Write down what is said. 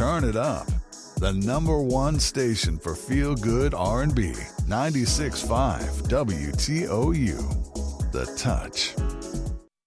turn it up. The number one station for feel-good R&B, 96.5 WTOU. The Touch.